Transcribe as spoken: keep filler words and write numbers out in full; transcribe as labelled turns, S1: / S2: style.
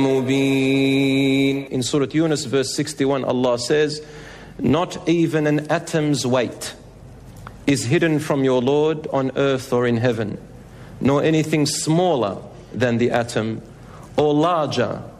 S1: مبين. In Surah Yunus verse sixty-one, Allah says, not even an atom's weight is hidden from your Lord on earth or in heaven, nor anything smaller than the atom or larger